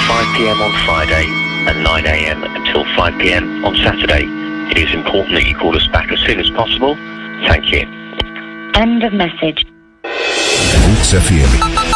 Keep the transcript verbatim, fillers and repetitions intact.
five p m on Friday and nine a m until five p m on Saturday. It is important that you call us back as soon as possible. Thank you. End of message. Roots F M.